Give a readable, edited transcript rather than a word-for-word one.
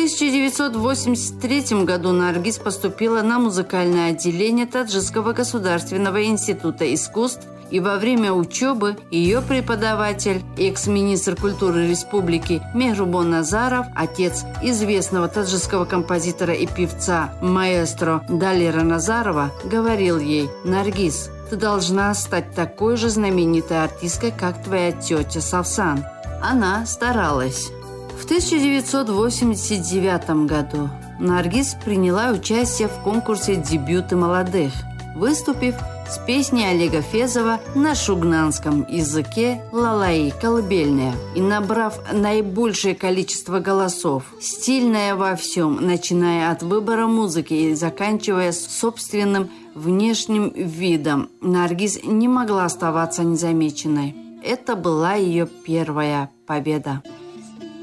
1983 году Наргиз поступила на музыкальное отделение Таджикского государственного института искусств, и во время учебы ее преподаватель, экс-министр культуры республики Мехрубон Назаров, отец известного таджикского композитора и певца маэстро Далира Назарова, говорил ей: «Наргиз, ты должна стать такой же знаменитой артисткой, как твоя тетя Савсан». Она старалась. В 1989 году Наргиз приняла участие в конкурсе «Дебюты молодых», выступив с песней Олега Фезова на шугнанском языке «Лалаи» колыбельная и набрав наибольшее количество голосов. Стильная во всем, начиная от выбора музыки и заканчивая собственным внешним видом, Наргиз не могла оставаться незамеченной. Это была ее первая победа.